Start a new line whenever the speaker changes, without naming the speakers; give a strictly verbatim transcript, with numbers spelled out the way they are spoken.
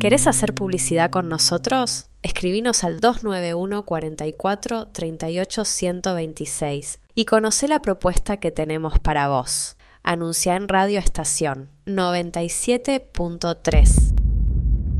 ¿Querés hacer publicidad con nosotros? Escribinos al dos nueve uno, cuarenta y cuatro, treinta y ocho, ciento veintiséis y conocé la propuesta que tenemos para vos. Anuncia en Radio Estación noventa y siete punto tres.